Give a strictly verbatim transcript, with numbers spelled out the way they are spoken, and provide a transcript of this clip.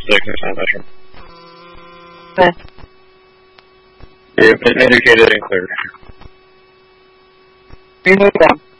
sickness on measure. Okay. You've been educated and cleared. Remove them.